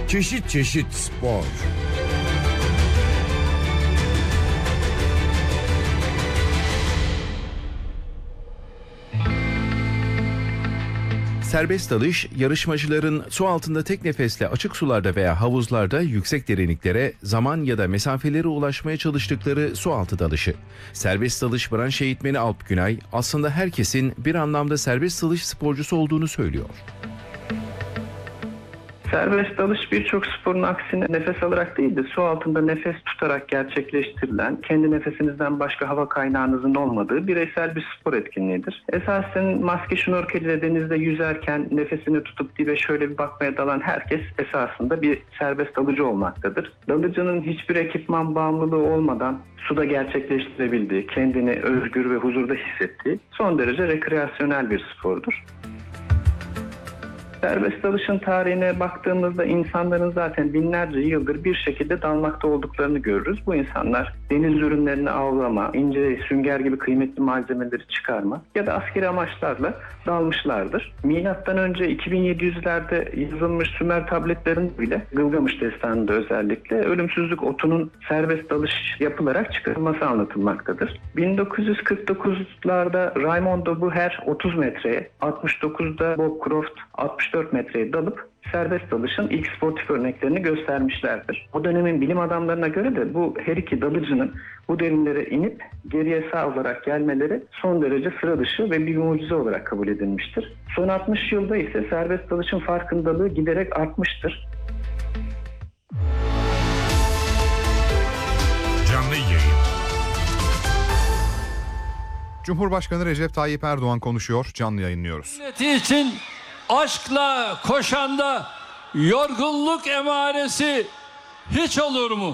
Çeşit çeşit spor. Serbest dalış, yarışmacıların su altında tek nefesle açık sularda veya havuzlarda yüksek derinliklere, zaman ya da mesafelere ulaşmaya çalıştıkları su altı dalışı. Serbest dalış branş eğitmeni Alp Günay, aslında herkesin bir anlamda serbest dalış sporcusu olduğunu söylüyor. Serbest dalış birçok sporun aksine nefes alarak değil de su altında nefes tutarak gerçekleştirilen, kendi nefesinizden başka hava kaynağınızın olmadığı bireysel bir spor etkinliğidir. Esasen maske şnorkel ile denizde yüzerken nefesini tutup dibe şöyle bir bakmaya dalan herkes esasında bir serbest dalıcı olmaktadır. Dalıcının hiçbir ekipman bağımlılığı olmadan suda gerçekleştirebildiği, kendini özgür ve huzurda hissettiği son derece rekreasyonel bir spordur. Serbest dalışın tarihine baktığımızda insanların zaten binlerce yıldır bir şekilde dalmakta olduklarını görürüz. Bu insanlar deniz ürünlerini avlama, ince sünger gibi kıymetli malzemeleri çıkarma ya da askeri amaçlarla dalmışlardır. Milattan önce 2700'lerde yazılmış Sümer tabletlerin bile Gılgamış destanında özellikle ölümsüzlük otunun serbest dalış yapılarak çıkarılması anlatılmaktadır. 1949'larda Raimondo Buher 30 metreye, 69'da Bob Croft 64 metreye dalıp serbest dalışın ilk sportif örneklerini göstermişlerdir. O dönemin bilim adamlarına göre de bu her iki dalıcının bu derinlere inip geriye sağ olarak gelmeleri son derece sıra dışı ve bir mucize olarak kabul edilmiştir. Son 60 yılda ise serbest dalışın farkındalığı giderek artmıştır. Canlı yayın. Cumhurbaşkanı Recep Tayyip Erdoğan konuşuyor, canlı yayınlıyoruz. Milleti için aşkla koşanda yorgunluk emaresi hiç olur mu?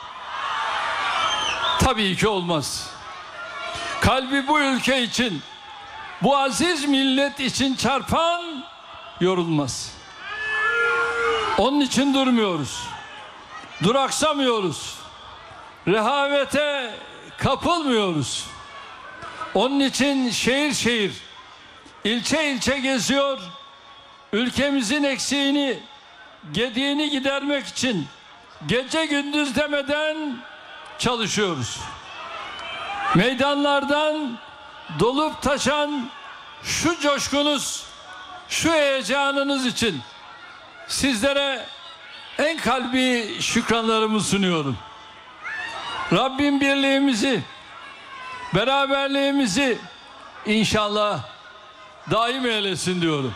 Tabii ki olmaz. Kalbi bu ülke için, bu aziz millet için çarpan yorulmaz. Onun için durmuyoruz. Duraksamıyoruz. Rehavete kapılmıyoruz. Onun için şehir şehir, ilçe ilçe geziyor, ülkemizin eksiğini, gediğini gidermek için gece gündüz demeden çalışıyoruz. Meydanlardan dolup taşan şu coşkunuz, şu heyecanınız için sizlere en kalbi şükranlarımı sunuyorum. Rabbim birliğimizi, beraberliğimizi inşallah daim eylesin diyorum.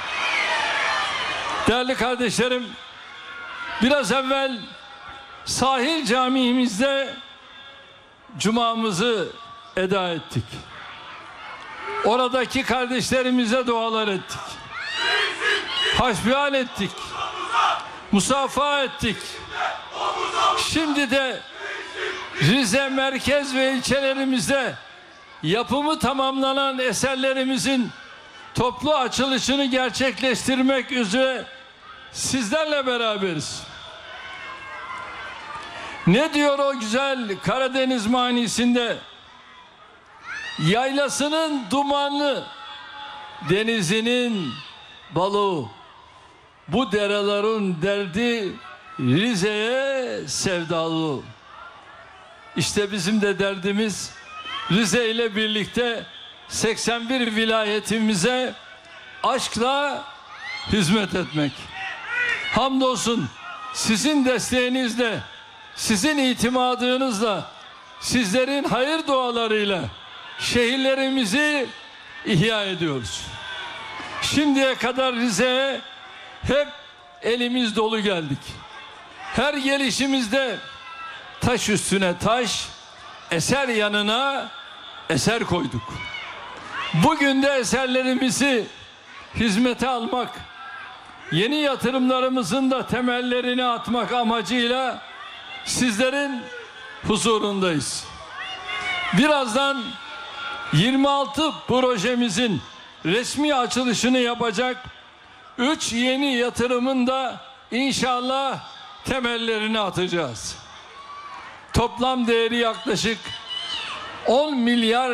Değerli kardeşlerim, biraz evvel sahil camimizde cumamızı eda ettik. Oradaki kardeşlerimize dualar ettik. Hasbihal ettik. Musafaha ettik. Şimdi de Rize merkez ve ilçelerimizde yapımı tamamlanan eserlerimizin toplu açılışını gerçekleştirmek üzere sizlerle beraberiz. Ne diyor o güzel Karadeniz manisinde? Yaylasının dumanlı, denizinin balığı, bu derelerin derdi Rize'ye sevdalı. İşte bizim de derdimiz Rize ile birlikte 81 vilayetimize aşkla hizmet etmek. Hamdolsun sizin desteğinizle, sizin itimadınızla, sizlerin hayır dualarıyla şehirlerimizi ihya ediyoruz. Şimdiye kadar Rize'ye hep elimiz dolu geldik. Her gelişimizde taş üstüne taş, eser yanına eser koyduk. Bugün de eserlerimizi hizmete almak, yeni yatırımlarımızın da temellerini atmak amacıyla sizlerin huzurundayız. Birazdan 26 projemizin resmi açılışını yapacak 3 yeni yatırımın da inşallah temellerini atacağız. Toplam değeri yaklaşık 10 milyar